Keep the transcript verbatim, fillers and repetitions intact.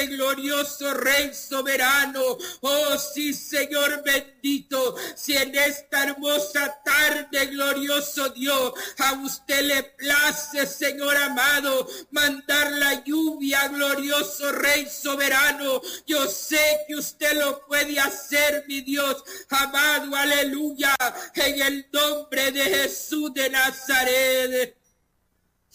glorioso Rey soberano. Oh sí, Señor bendito, si en esta hermosa tarde, glorioso Dios, a usted le place, Señor amado, mandar la lluvia, glorioso Rey soberano, yo sé que usted lo puede hacer, mi Dios amado, aleluya, en el nombre de Jesús de Nazaret.